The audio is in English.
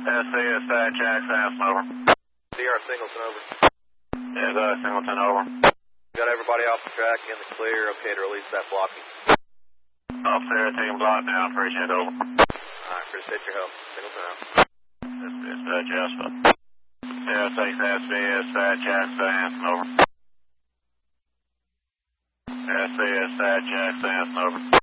SCS Jackson, over. DR Singleton, over. Yes, Singleton, over. Got everybody off the track in the clear. Okay to release that blocking. Officer, taking block down. Appreciate it, over. Alright, appreciate your help. Singleton out. SCS Jasper. Yes, SCS Jackson, over. SCS Jackson, over.